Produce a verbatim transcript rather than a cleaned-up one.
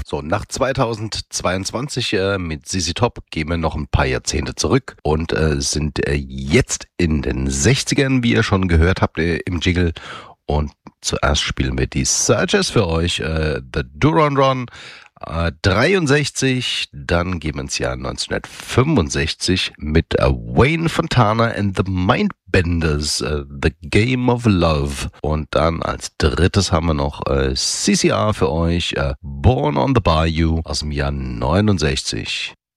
So, nach zweitausendzweiundzwanzig äh, mit Z Z Top gehen wir noch ein paar Jahrzehnte zurück und äh, sind äh, jetzt in den sechzigern, wie ihr schon gehört habt äh, im Jingle. Und zuerst spielen wir die Searchers für euch, äh, The Duran Run, äh, dreiundsechzig, dann gehen wir ins Jahr neunzehnhundertfünfundsechzig mit äh, Wayne Fontana and the Mindbenders, äh, The Game of Love. Und dann als drittes haben wir noch äh, C C R für euch, äh, Born on the Bayou aus dem Jahr neunundsechzig.